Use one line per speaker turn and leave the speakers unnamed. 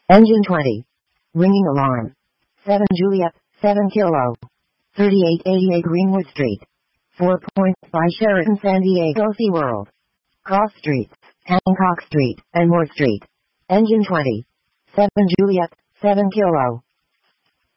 Engine 20. Ringing alarm. 7 Juliet, 7 Kilo. 3888 Greenwood Street. 4 Points by Sheraton San Diego SeaWorld. Cross Streets, Hancock Street, and Moore Street. Engine 20. 7 Juliet, 7 Kilo.